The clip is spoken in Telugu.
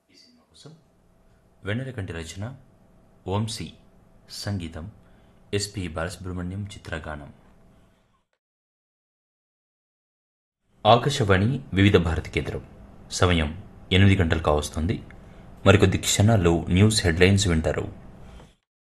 ఈ సినిమా కోసం వెన్నెలకంటి రచన, వంశీ సంగీతం, ఎస్పి బాలసుబ్రహ్మణ్యం చిత్రగానం. ఆకాశవాణి వివిధ భారతి కేంద్రం. సమయం 8 గంటలు కావస్తుంది. మరికొద్ది క్షణాల్లో న్యూస్ హెడ్లైన్స్ వింటారు.